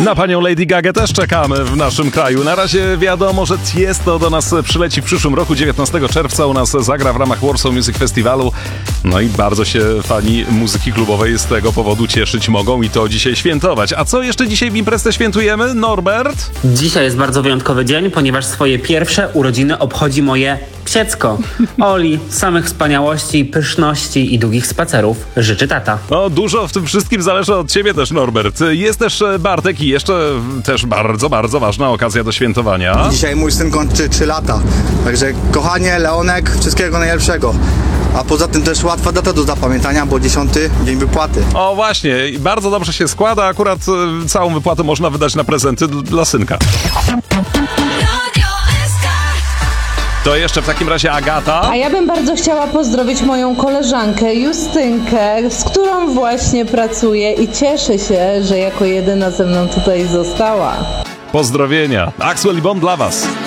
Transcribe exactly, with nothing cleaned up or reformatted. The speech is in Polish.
Na panią Lady Gagę też czekamy w naszym kraju. Na razie wiadomo, że Tiesto do nas przyleci w przyszłym roku. dziewiętnastego czerwca u nas zagra w ramach Warsaw Music Festivalu. No i bardzo się fani muzyki klubowej z tego powodu cieszyć mogą i to dzisiaj świętować. A co jeszcze dzisiaj w imprezę świętujemy, Norbert? Dzisiaj jest bardzo wyjątkowy dzień, ponieważ swoje pierwsze urodziny obchodzi moje psiecko. Oli, samych wspaniałości, pyszności i długich spacerów życzy tata. No, dużo w tym wszystkim zależy od ciebie też, Norbert. Jest też Bartek i jeszcze też bardzo, bardzo ważna okazja do świętowania. Dzisiaj mój syn kończy trzy lata, także kochanie, Leonek, wszystkiego najlepszego. A poza tym też łatwa data do zapamiętania, bo dziesiąty dzień wypłaty. O właśnie, bardzo dobrze się składa, akurat całą wypłatę można wydać na prezenty dla synka. To jeszcze w takim razie Agata. A ja bym bardzo chciała pozdrowić moją koleżankę Justynkę, z którą właśnie pracuję i cieszę się, że jako jedyna ze mną tutaj została. Pozdrowienia. Axwell i Bon dla was.